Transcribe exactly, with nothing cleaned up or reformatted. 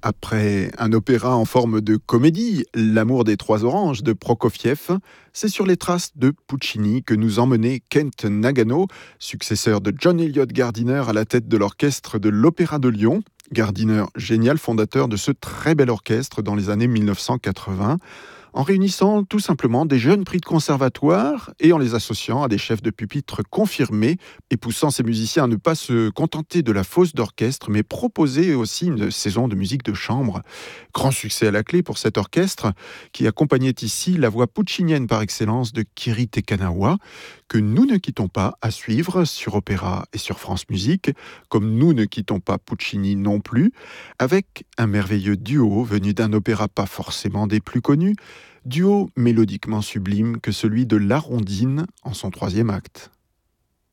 Après un opéra en forme de comédie, L'amour des trois oranges de Prokofiev, c'est sur les traces de Puccini que nous emmenait Kent Nagano, successeur de John Eliot Gardiner à la tête de l'orchestre de l'Opéra de Lyon. Gardiner, génial fondateur de ce très bel orchestre dans les années mille neuf cent quatre-vingts, en réunissant tout simplement des jeunes pris de conservatoire et en les associant à des chefs de pupitre confirmés et poussant ces musiciens à ne pas se contenter de la fosse d'orchestre, mais proposer aussi une saison de musique de chambre. Grand succès à la clé pour cet orchestre qui accompagnait ici la voix puccinienne par excellence de Kiri Te Kanawa, que nous ne quittons pas à suivre sur Opéra et sur France Musique, comme nous ne quittons pas Puccini non plus, avec un merveilleux duo venu d'un opéra pas forcément des plus connus, duo mélodiquement sublime que celui de La Rondine en son troisième acte.